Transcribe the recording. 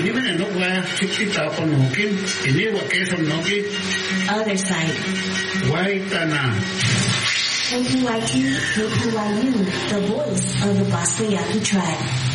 ini mana nak wah kita apa mungkin ini wakil noki. Other side. Waitana. KPYT, KPYU, the voice of the Basquiat tribe.